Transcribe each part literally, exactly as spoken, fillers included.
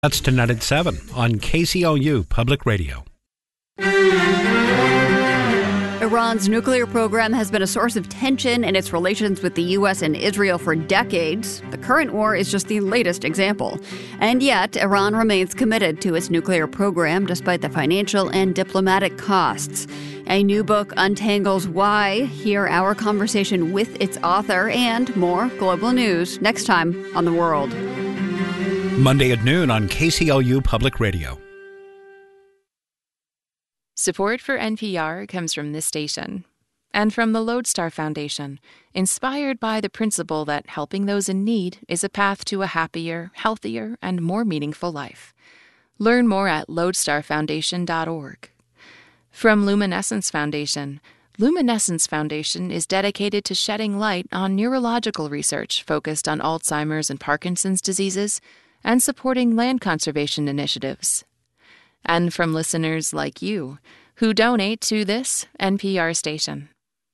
That's tonight at seven on K C O U Public Radio. Iran's nuclear program has been a source of tension in its relations with the U S and Israel for decades. The current war is just the latest example. And yet, Iran remains committed to its nuclear program despite the financial and diplomatic costs. A new book untangles why. Hear our conversation with its author and more global news next time on The World. Monday at noon on K C O U Public Radio. Support for N P R comes from this station and from the Lodestar Foundation, inspired by the principle that helping those in need is a path to a happier, healthier, and more meaningful life. Learn more at lodestar foundation dot org. From Luminescence Foundation, Luminescence Foundation is dedicated to shedding light on neurological research focused on Alzheimer's and Parkinson's diseases and supporting land conservation initiatives. And from listeners like you, who donate to this N P R station.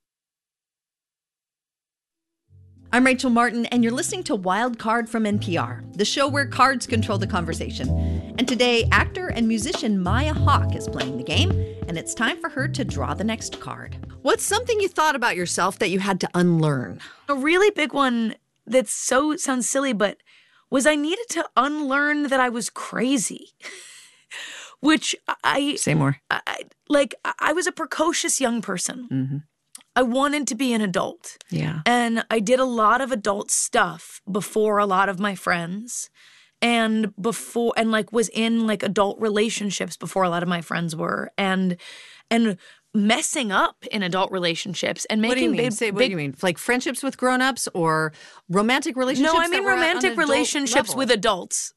I'm Rachel Martin, and you're listening to Wild Card from N P R, the show where cards control the conversation. And today, actor and musician Maya Hawke is playing the game, and it's time for her to draw the next card. What's something you thought about yourself that you had to unlearn? A really big one that so sounds silly, but was I needed to unlearn that I was crazy. Which I... Say more. I, like, I was a precocious young person. Mm-hmm. I wanted to be an adult. Yeah. And I did a lot of adult stuff before a lot of my friends. And before, and like was in like adult relationships before a lot of my friends were. And, and messing up in adult relationships and making what do you mean? big, Say, what big, do you mean? Like friendships with grown-ups or romantic relationships? No, I mean that were romantic relationships level? with adults.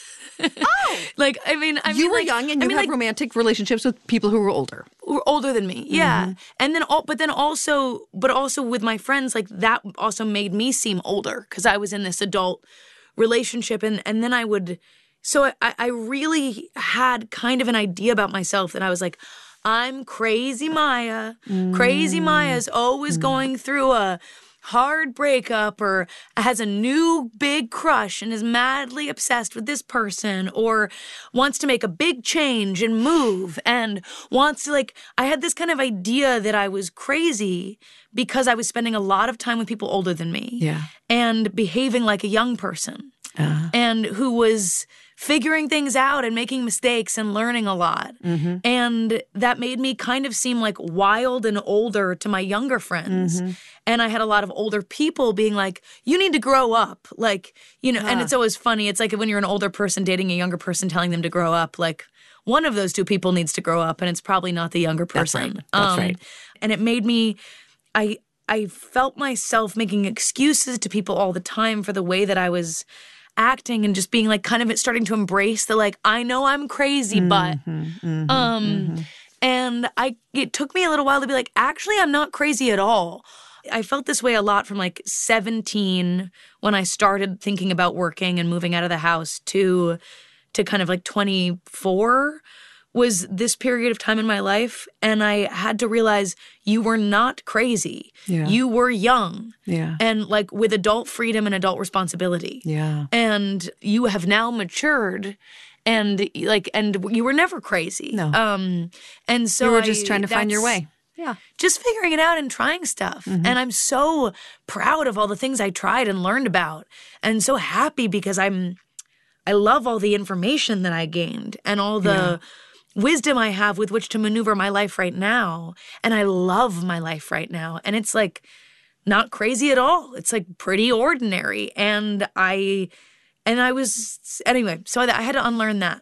Oh, like I mean, I you mean, were like, young and I you mean, had like, romantic relationships with people who were older, who were older than me. Yeah, Mm-hmm. and then all, but then also, but also with my friends, like that also made me seem older because I was in this adult relationship, and and then I would, so I I really had kind of an idea about myself that I was like, I'm crazy Maya. Mm. Crazy Maya's always mm. going through a hard breakup or has a new big crush and is madly obsessed with this person or wants to make a big change and move and wants to like, I had this kind of idea that I was crazy because I was spending a lot of time with people older than me yeah. and behaving like a young person uh-huh. and who was figuring things out and making mistakes and learning a lot. Mm-hmm. And that made me kind of seem like wild and older to my younger friends. Mm-hmm. And I had a lot of older people being like, you need to grow up. Like, you know, uh. and it's always funny. It's like when you're an older person dating a younger person telling them to grow up, like one of those two people needs to grow up and it's probably not the younger person. That's right. That's um, right. And it made me, I, I felt myself making excuses to people all the time for the way that I was acting and just being like kind of starting to embrace the like, I know I'm crazy, mm-hmm, but mm-hmm, um mm-hmm. and I it took me a little while to be like, actually I'm not crazy at all. I felt this way a lot from like seventeen when I started thinking about working and moving out of the house to to kind of like twenty-four was this period of time in my life. And I had to realize you were not crazy. Yeah. You were young. Yeah. And like with adult freedom and adult responsibility. Yeah. And you have now matured and like, and you were never crazy. No. Um, and so you were just I, trying to find your way. Yeah. Just figuring it out and trying stuff. Mm-hmm. And I'm so proud of all the things I tried and learned about and so happy because I'm, I love all the information that I gained and all the yeah. wisdom I have with which to maneuver my life right now. And I love my life right now. And it's like not crazy at all. It's like pretty ordinary. And I, and I was, anyway, so I, I had to unlearn that.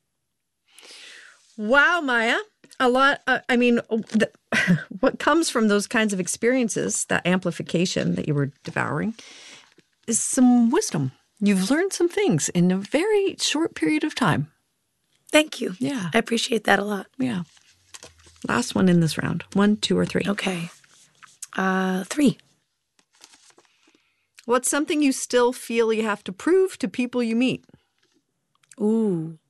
Wow, Maya. A lot, uh, I mean, the, what comes from those kinds of experiences, that amplification that you were devouring, is some wisdom. You've learned some things in a very short period of time. Thank you. Yeah. I appreciate that a lot. Yeah. Last one in this round. One, two, or three. Okay. Uh, three. What's something you still feel you have to prove to people you meet? Ooh.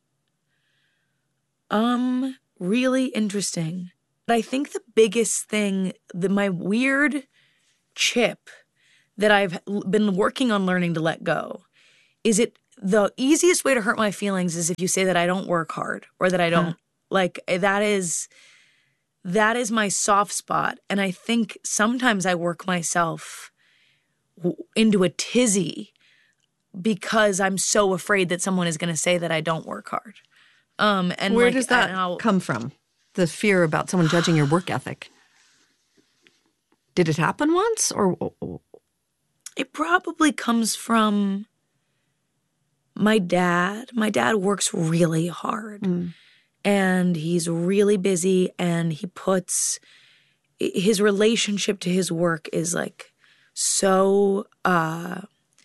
Um, really interesting. But I think the biggest thing, the, my weird chip that I've been working on learning to let go is it the easiest way to hurt my feelings is if you say that I don't work hard or that I don't, huh. like, that is, that is my soft spot. And I think sometimes I work myself into a tizzy because I'm so afraid that someone is going to say that I don't work hard. Um, and Where like, does that come from? The fear about someone judging your work ethic? Did it happen once, or? It probably comes from my dad. My dad works really hard, mm. and he's really busy, and he puts his relationship to his work is like so, uh,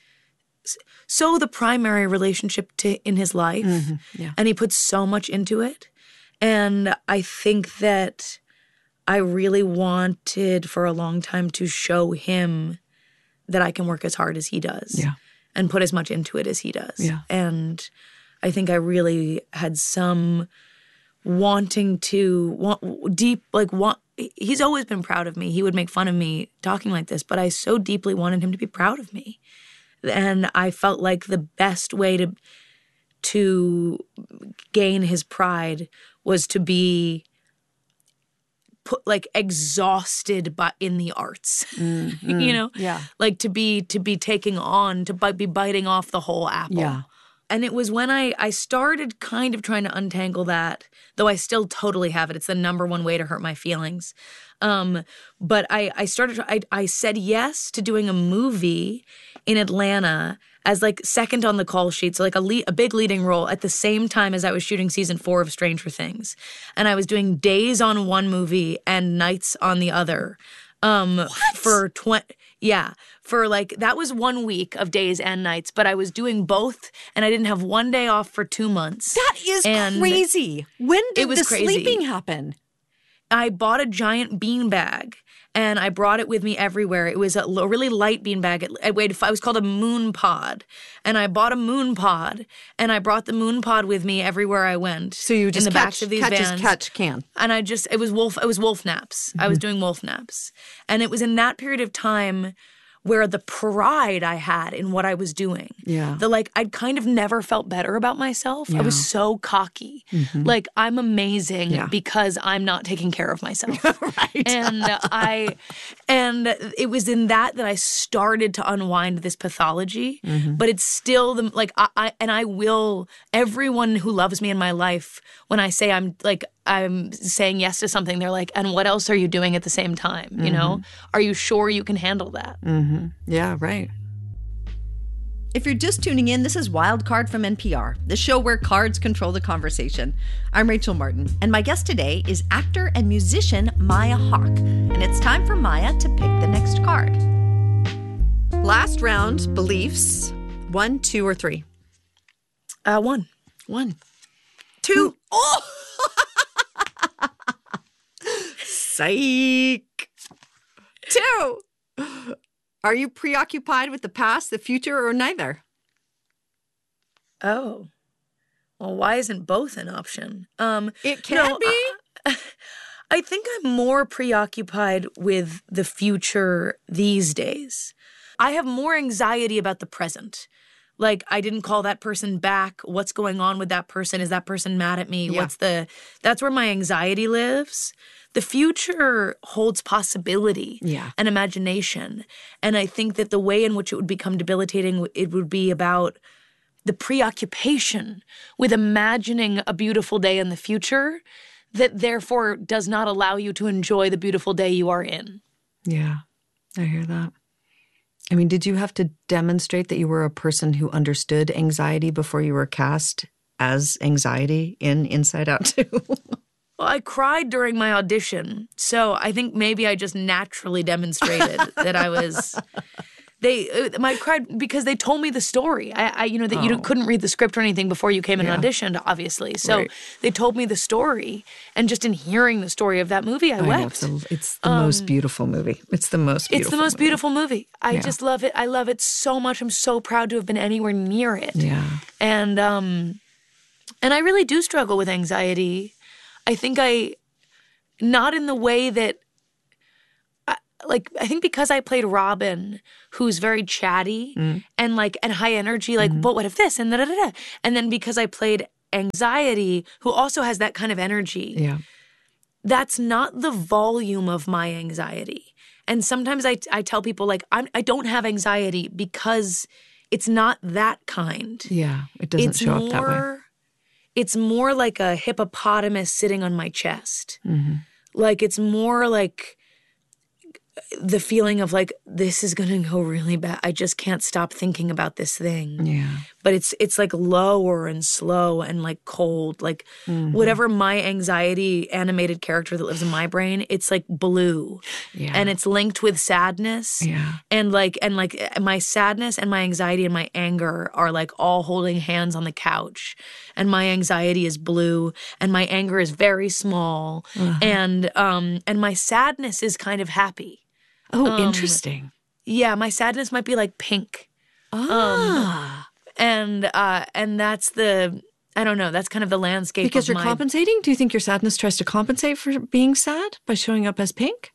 so the primary relationship to in his life, mm-hmm. yeah. and he puts so much into it. And I think that I really wanted for a long time to show him that I can work as hard as he does, yeah. and put as much into it as he does. Yeah. And I think I really had some wanting to want deep, like want. He's always been proud of me. He would make fun of me talking like this, but I so deeply wanted him to be proud of me, and I felt like the best way to to gain his pride was to be put like exhausted by in the arts, mm, mm, you know, yeah, like to be to be taking on to be biting off the whole apple. Yeah. And it was when I, I started kind of trying to untangle that, though I still totally have it. It's the number one way to hurt my feelings. Um, but I, I started, I, I said yes to doing a movie in Atlanta as like second on the call sheet. So like a, lead, a big leading role at the same time as I was shooting season four of Stranger Things. And I was doing days on one movie and nights on the other. Um, what? For twenty, yeah, for like, that was one week of days and nights, but I was doing both and I didn't have one day off for two months. That is and crazy. When did was the crazy. sleeping happen? I bought a giant bean bag and I brought it with me everywhere. It was a really light bean bag. It, it, weighed, it was called a moon pod. And I bought a moon pod and I brought the moon pod with me everywhere I went. So you just in the catch, backs of these catch vans. as catch can. And I just, it was wolf, it was wolf naps. Mm-hmm. I was doing wolf naps. And it was in that period of time where the pride I had in what I was doing. Yeah. The like, I'd kind of never felt better about myself. Yeah. I was so cocky. Mm-hmm. Like, I'm amazing yeah. because I'm not taking care of myself. Right. And I, and it was in that that I started to unwind this pathology. Mm-hmm. But it's still the, like, I, I, and I will, everyone who loves me in my life, when I say I'm like, I'm saying yes to something, they're like, and what else are you doing at the same time? You mm-hmm. know, are you sure you can handle that? Mm-hmm. Yeah, right. If you're just tuning in, this is Wild Card from N P R, the show where cards control the conversation. I'm Rachel Martin, and my guest today is actor and musician Maya Hawke. And it's time for Maya to pick the next card. Last round, beliefs. One, two, or three? Uh, one. One. Two. Oh! Psych. Two. Are you preoccupied with the past, the future, or neither? Oh. Well, why isn't both an option? Um, it can no, be. Uh, I think I'm more preoccupied with the future these days. I have more anxiety about the present. Like, I didn't call that person back. What's going on with that person? Is that person mad at me? Yeah. What's the, that's where my anxiety lives. The future holds possibility yeah. and imagination. And I think that the way in which it would become debilitating, it would be about the preoccupation with imagining a beautiful day in the future that therefore does not allow you to enjoy the beautiful day you are in. Yeah, I hear that. I mean, did you have to demonstrate that you were a person who understood anxiety before you were cast as anxiety in Inside Out two? Well, I cried during my audition, so I think maybe I just naturally demonstrated that I was. They, I cried because they told me the story. I, I you know, that oh. you couldn't read the script or anything before you came yeah. and auditioned, obviously. So right. they told me the story, and just in hearing the story of that movie, I, I wept. Know, it's, it's the um, most beautiful movie. It's the most. beautiful It's the most movie. beautiful movie. I yeah. just love it. I love it so much. I'm so proud to have been anywhere near it. Yeah, and um, and I really do struggle with anxiety. I think I, not in the way that. like, I think because I played Robin, who's very chatty mm. and like, and high energy, like, mm-hmm. but what if this and da da da. And then because I played Anxiety, who also has that kind of energy. Yeah. That's not the volume of my anxiety. And sometimes I, I tell people, like, I'm, I don't have anxiety because it's not that kind. Yeah, it doesn't it's show more, up that way. It's more like a hippopotamus sitting on my chest. Mm-hmm. Like, it's more like the feeling of, like, this is going to go really bad. I just can't stop thinking about this thing. Yeah. But it's it's like lower and slow and like cold. Like mm-hmm. whatever my anxiety animated character that lives in my brain, it's like blue. Yeah. And it's linked with sadness. Yeah. And like and like my sadness and my anxiety and my anger are like all holding hands on the couch. And my anxiety is blue and my anger is very small. Uh-huh. And um and my sadness is kind of happy. Oh, um, interesting. Yeah, my sadness might be like pink. Ah. Um, And uh, and that's the, I don't know, that's kind of the landscape Because of you're my, compensating? Do you think your sadness tries to compensate for being sad by showing up as pink?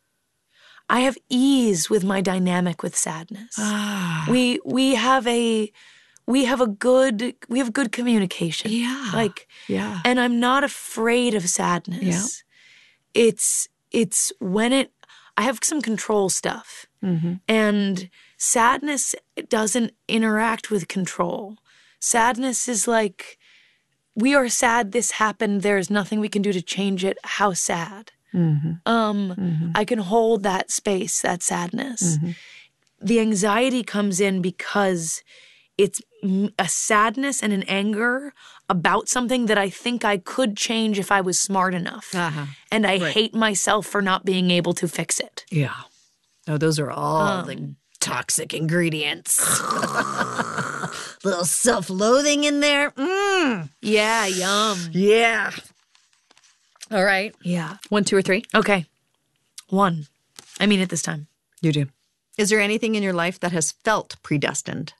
I have ease with my dynamic with sadness. Ah. We we have a we have a good we have good communication. Yeah. Like yeah. And I'm not afraid of sadness. Yeah. It's it's when it I have some control stuff. Mm-hmm. And sadness doesn't interact with control. Sadness is like, we are sad this happened. There's nothing we can do to change it. How sad. Mm-hmm. Um, mm-hmm. I can hold that space, that sadness. Mm-hmm. The anxiety comes in because it's a sadness and an anger about something that I think I could change if I was smart enough. Uh-huh. And I right. hate myself for not being able to fix it. Yeah. Oh, those are all um, the toxic ingredients. Little self-loathing in there. Mm. Yeah, yum. Yeah. All right. Yeah. One, two, or three? Okay. One. I mean it this time. You do. Is there anything in your life that has felt predestined?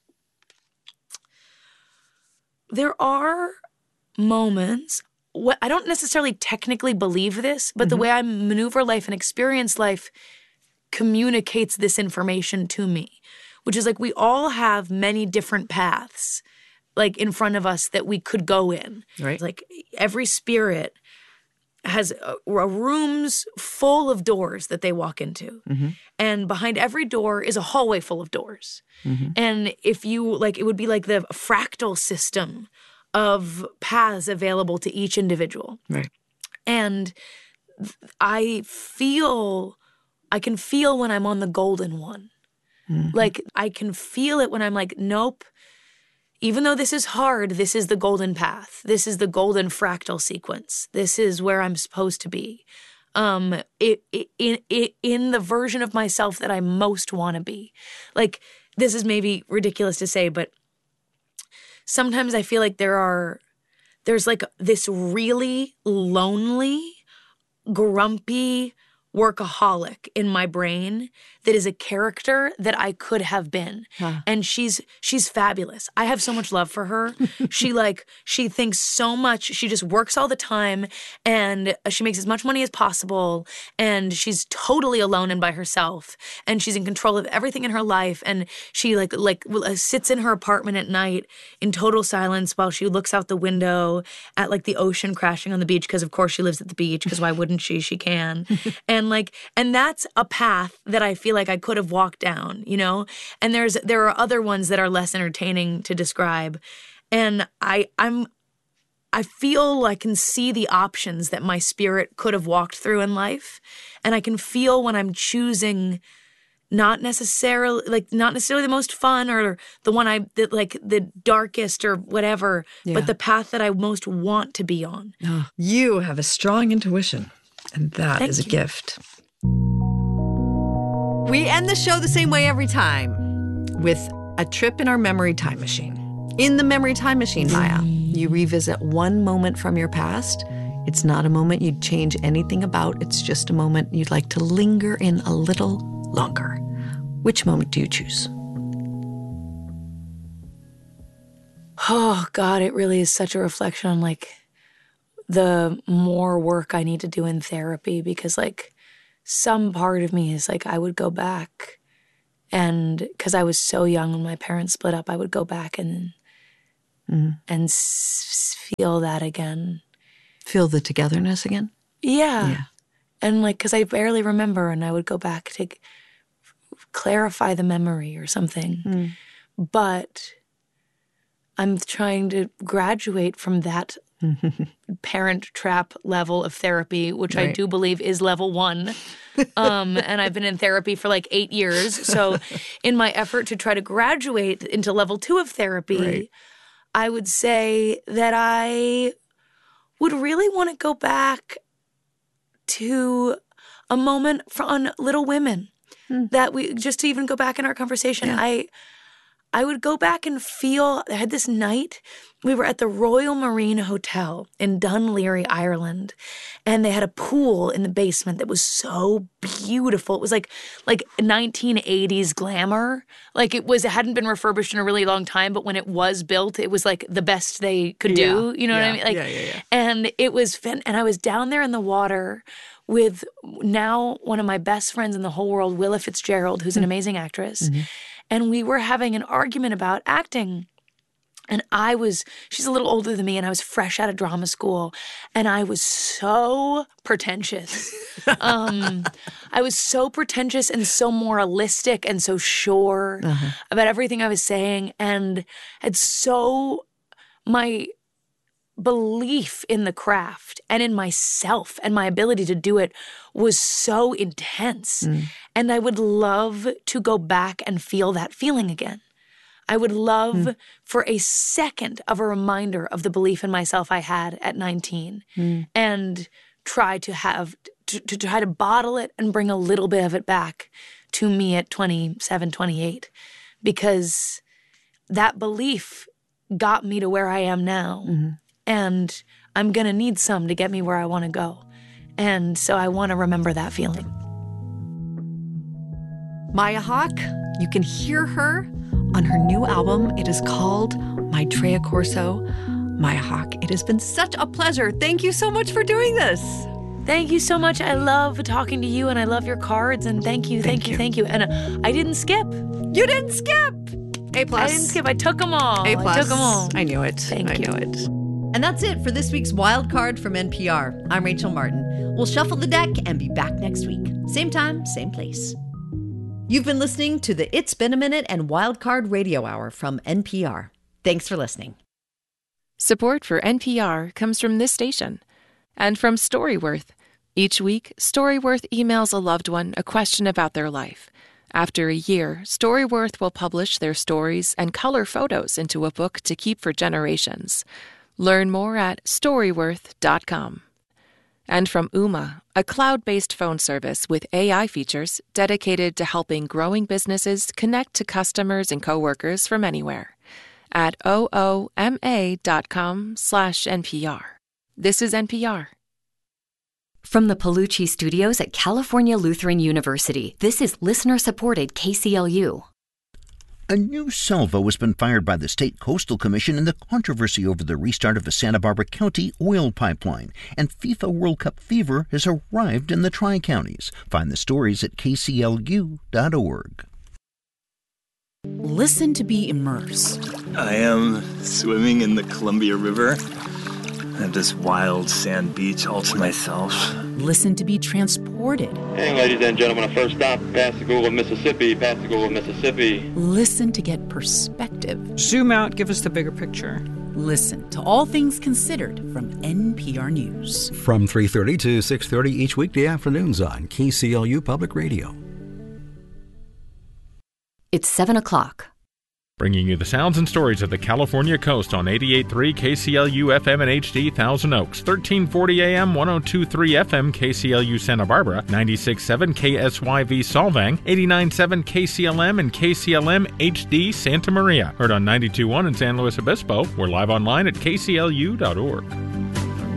There are moments. What I don't necessarily technically believe this, but mm-hmm. the way I maneuver life and experience life communicates this information to me, which is like we all have many different paths like in front of us that we could go in. Right. Like every spirit has a, a rooms full of doors that they walk into. Mm-hmm. And behind every door is a hallway full of doors. Mm-hmm. And if you like, it would be like the fractal system of paths available to each individual. Right. And I feel I can feel when I'm on the golden one. Mm-hmm. Like, I can feel it when I'm like, nope, even though this is hard, this is the golden path. This is the golden fractal sequence. This is where I'm supposed to be. Um, it, it, in, it, in the version of myself that I most want to be. Like, this is maybe ridiculous to say, but sometimes I feel like there are, there's like this really lonely, grumpy workaholic in my brain that is a character that I could have been. Huh. And she's she's fabulous. I have so much love for her. She like she thinks so much. She just works all the time and she makes as much money as possible and she's totally alone and by herself and she's in control of everything in her life and she like like sits in her apartment at night in total silence while she looks out the window at like the ocean crashing on the beach because of course she lives at the beach because why wouldn't she? She can. And like, and that's a path that I feel like I could have walked down, you know? And there's, there are other ones that are less entertaining to describe. And I, I'm, I feel I can see the options that my spirit could have walked through in life. And I can feel when I'm choosing not necessarily, like, not necessarily the most fun or the one I, that like the darkest or whatever, yeah. but the path that I most want to be on. Oh, you have a strong intuition. And that Thank is a you. gift. We end the show the same way every time, with a trip in our memory time machine. In the memory time machine, Maya, you revisit one moment from your past. It's not a moment you'd change anything about. It's just a moment you'd like to linger in a little longer. Which moment do you choose? Oh, God, it really is such a reflection on, like, the more work I need to do in therapy because, like, some part of me is like, I would go back, and because I was so young when my parents split up, I would go back and mm. and s- feel that again. Feel the togetherness again? Yeah. Yeah. And like, because I barely remember, and I would go back to clarify the memory or something. Mm. But I'm trying to graduate from that parent trap level of therapy, which right. I do believe is level one. Um, and I've been in therapy for like eight years. So in my effort to try to graduate into level two of therapy, right. I would say that I would really want to go back to a moment on Little Women. Mm. That we, just to even go back in our conversation, yeah. I I would go back and feel, I had this night, we were at the Royal Marine Hotel in Dun Laoghaire, Ireland, and they had a pool in the basement that was so beautiful. It was like like nineteen eighties glamour. Like it was, it hadn't been refurbished in a really long time, but when it was built, it was like the best they could yeah. do. You know yeah. what I mean? Like, yeah, yeah, yeah. And it was, fin- and I was down there in the water with now one of my best friends in the whole world, Willa Fitzgerald, who's an amazing actress. Mm-hmm. And we were having an argument about acting. And I was, she's a little older than me, and I was fresh out of drama school. And I was so pretentious. um, I was so pretentious and so moralistic and so sure uh-huh. about everything I was saying. And had so, my belief in the craft and in myself and my ability to do it was so intense. Mm. And I would love to go back and feel that feeling again. I would love mm. for a second of a reminder of the belief in myself I had at nineteen mm. and try to have, to, to try to bottle it and bring a little bit of it back to me at twenty-seven, twenty-eight, because that belief got me to where I am now. Mm-hmm. And I'm going to need some to get me where I want to go. And so I want to remember that feeling. Maya Hawke, you can hear her on her new album. It is called Maitreya Corso. Maya Hawke, it has been such a pleasure. Thank you so much for doing this. Thank you so much. I love talking to you, and I love your cards. And thank you, thank, thank you, you, thank you. And uh, I didn't skip. You didn't skip. A plus. I didn't skip. I took them all. A plus. I took them all. I knew it. Thank I you. knew it. And that's it for this week's Wild Card from N P R. I'm Rachel Martin. We'll shuffle the deck and be back next week. Same time, same place. You've been listening to the It's Been a Minute and Wild Card Radio Hour from N P R. Thanks for listening. Support for N P R comes from this station and from Storyworth. Each week, Storyworth emails a loved one a question about their life. After a year, Storyworth will publish their stories and color photos into a book to keep for generations. Learn more at storyworth dot com. And from Ooma, a cloud-based phone service with A I features dedicated to helping growing businesses connect to customers and coworkers from anywhere. At ooma dot com slash N P R. This is N P R. From the Palucci Studios at California Lutheran University, this is listener-supported K C L U. A new salvo has been fired by the State Coastal Commission in the controversy over the restart of the Santa Barbara County oil pipeline, and FIFA World Cup fever has arrived in the Tri-Counties. Find the stories at K C L U dot org. Listen to be immersed. I am swimming in the Columbia River. I have this wild sand beach all to myself. Listen to be transported. Hey, ladies and gentlemen, a first stop, Pascagoula, Mississippi, Pascagoula, Mississippi. Listen to get perspective. Zoom out, give us the bigger picture. Listen to All Things Considered from N P R News. From three thirty to six thirty each weekday afternoons on K C L U Public Radio. It's seven o'clock. Bringing you the sounds and stories of the California coast on eighty-eight point three K C L U F M and H D Thousand Oaks, thirteen forty A M, one oh two point three F M K C L U Santa Barbara, ninety-six point seven K S Y V Solvang, eighty-nine point seven K C L M and K C L M H D Santa Maria. Heard on ninety-two point one in San Luis Obispo. We're live online at K C L U dot org.